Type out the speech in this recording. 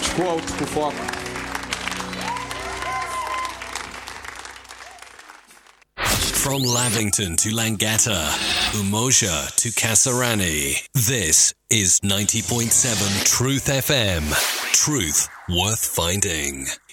Quote, por foco. From Lavington to Langata, Umoja to Kasarani, this is 90.7 Truth FM. Truth worth finding.